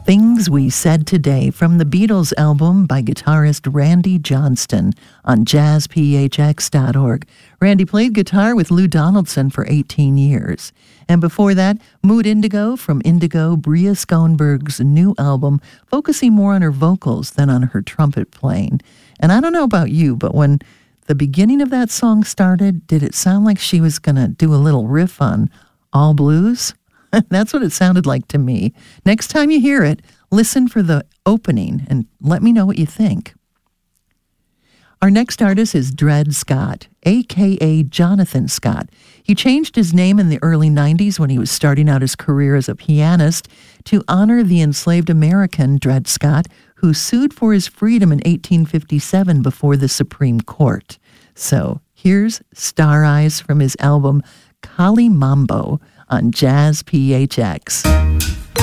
Things We Said Today from the Beatles album by guitarist Randy Johnston on jazzphx.org. Randy played guitar with Lou Donaldson for 18 years. And before that, Mood Indigo from Indigo, Bria Schoenberg's new album, focusing more on her vocals than on her trumpet playing. And I don't know about you, but when the beginning of that song started, did it sound like she was going to do a little riff on All Blues? That's what it sounded like to me. Next time you hear it, listen for the opening and let me know what you think. Our next artist is Dred Scott, a.k.a. Jonathan Scott. He changed his name in the early 90s when he was starting out his career as a pianist to honor the enslaved American Dred Scott, who sued for his freedom in 1857 before the Supreme Court. So here's Star Eyes from his album Kali Mambo on Jazz PHX.